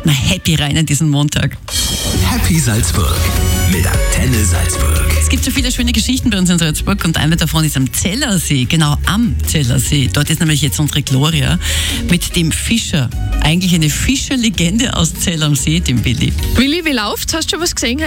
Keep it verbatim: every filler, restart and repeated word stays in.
Na, happy rein an diesen Montag. Happy Salzburg mit Antenne Salzburg. Es gibt so viele schöne Geschichten bei uns in Salzburg und eine davon ist am Zellersee, genau am Zellersee. Dort ist nämlich jetzt unsere Gloria mit dem Fischer. Eigentlich eine Fischerlegende aus Zell am See, dem Willi. Willi, wie läuft's? Hast du schon was gesehen?